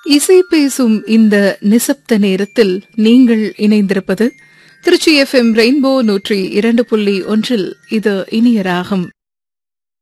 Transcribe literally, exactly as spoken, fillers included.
இசை பேசும் இந்த நிசப்த நேரத்தில் நீங்கள் இணைந்திருப்பது திருச்சி எஃப் எம் ரெயின்போ நூற்றி இரண்டு புள்ளி ஒன்றில். இது இனிய ராகம்.